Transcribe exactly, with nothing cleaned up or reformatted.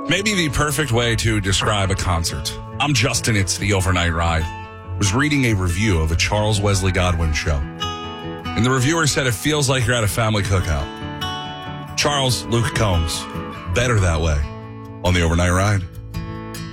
Maybe the perfect way to describe a concert. I'm Justin, it's the Overnight Ride. I was reading a review of a Charles Wesley Godwin show. And the reviewer said it feels like you're at a family cookout. Charles Luke Combs, better that way on the Overnight Ride.